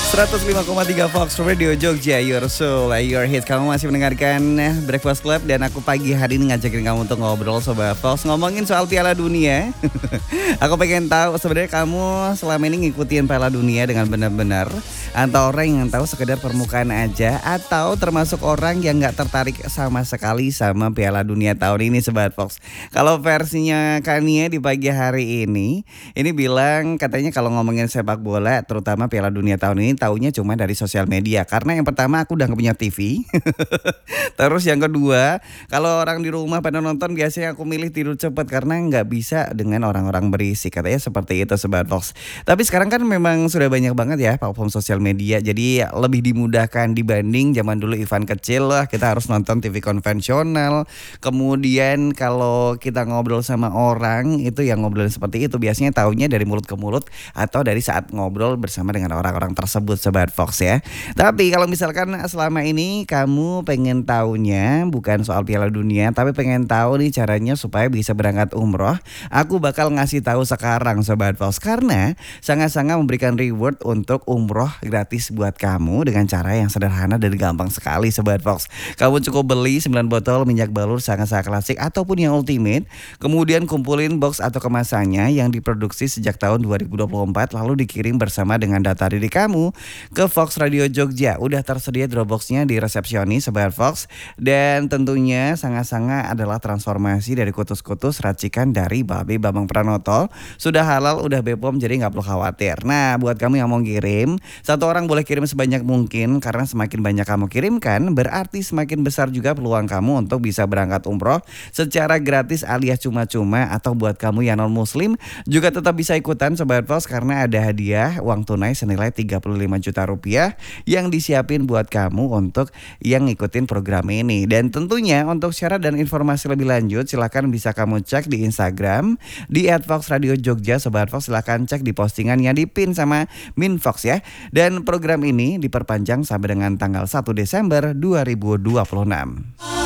105,3 Fox Radio Jogja, your soul, your hit. Kamu masih mendengarkan Breakfast Club dan aku pagi hari ini ngajakin kamu untuk ngobrol Sobat Fox, ngomongin soal Piala Dunia. Aku pengen tahu sebenarnya kamu selama ini ngikutin Piala Dunia dengan benar-benar, atau orang yang tahu sekedar permukaan aja, atau termasuk orang yang nggak tertarik sama sekali sama Piala Dunia tahun ini Sobat Fox. Kalau versinya Kania di pagi hari ini bilang katanya kalau ngomongin sepak bola terutama Piala Dunia tahun ini taunya cuma dari sosial media. Karena yang pertama aku udah gak punya TV. Terus yang kedua, kalau orang di rumah pada nonton biasanya aku milih tidur cepat karena gak bisa dengan orang-orang berisik. Katanya seperti itu Sobat Fox. Tapi sekarang kan memang sudah banyak banget ya platform sosial media. Jadi lebih dimudahkan dibanding zaman dulu Ivan kecil lah, kita harus nonton TV konvensional. Kemudian kalau kita ngobrol sama orang itu yang ngobrol seperti itu biasanya taunya dari mulut ke mulut atau dari saat ngobrol bersama dengan orang-orang tersebut Sobat Fox ya. Tapi kalau misalkan selama ini kamu pengen taunya bukan soal Piala Dunia, tapi pengen tahu nih caranya supaya bisa berangkat umroh, aku bakal ngasih tahu sekarang Sobat Fox. Karena sangat-sangat memberikan reward untuk umroh gratis buat kamu dengan cara yang sederhana dan gampang sekali Sobat Fox. Kamu cukup beli 9 botol minyak balur sangat-sangat klasik ataupun yang ultimate, kemudian kumpulin box atau kemasannya yang diproduksi sejak tahun 2024 lalu dikirim bersama dengan data diri kamu ke Fox Radio Jogja. Udah tersedia Dropbox-nya di resepsionis Sobat Fox. Dan tentunya sangat-sangat adalah transformasi dari kutus-kutus racikan dari Babe Bambang Pranoto. Sudah halal, udah BPOM, jadi gak perlu khawatir. Nah buat kamu yang mau kirim, satu orang boleh kirim sebanyak mungkin. Karena semakin banyak kamu kirimkan, berarti semakin besar juga peluang kamu untuk bisa berangkat umroh secara gratis alias cuma-cuma. Atau buat kamu yang non muslim juga tetap bisa ikutan Sobat Fox, karena ada hadiah uang tunai senilai 35 juta rupiah yang disiapin buat kamu untuk yang ngikutin program ini. Dan tentunya untuk syarat dan informasi lebih lanjut silahkan bisa kamu cek di Instagram di @foxradiojogja. Sobat Fox silahkan cek di postingan yang dipin sama Minfox ya. Dan program ini diperpanjang sampai dengan tanggal 1 Desember 2026.